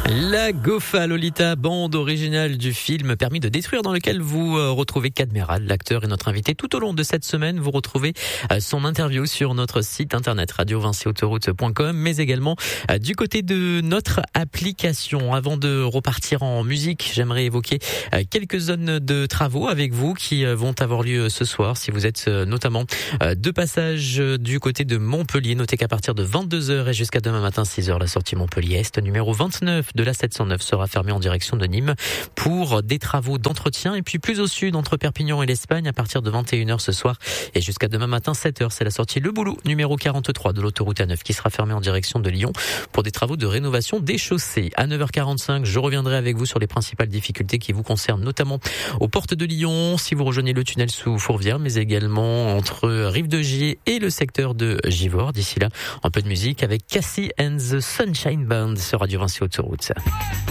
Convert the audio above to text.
La Gofa Lolita, bande originale du film Permis de détruire, dans lequel vous retrouvez Cadmeral, l'acteur, et notre invité tout au long de cette semaine. Vous retrouvez son interview sur notre site internet radiovincyautoroute.com, mais également du côté de notre application. Avant de repartir en musique, j'aimerais évoquer quelques zones de travaux avec vous qui vont avoir lieu ce soir. Si vous êtes notamment de passage du côté de Montpellier, notez qu'à partir de 22h et jusqu'à demain matin 6h, la sortie Montpellier-Est, numéro 29 de la 709, sera fermée en direction de Nîmes pour des travaux d'entretien. Et puis plus au sud, entre Perpignan et l'Espagne, à partir de 21h ce soir et jusqu'à demain matin 7h, c'est la sortie Le Boulou, numéro 43 de l'autoroute A9, qui sera fermée en direction de Lyon pour des travaux de rénovation des chaussées. À 9h45, je reviendrai avec vous sur les principales difficultés qui vous concernent, notamment aux portes de Lyon, si vous rejoignez le tunnel sous Fourvière, mais également entre Rive-de-Gier et le secteur de Givors. D'ici là, un peu de musique avec Cassie and the Sunshine Band sur Radio Vinci Autoroute.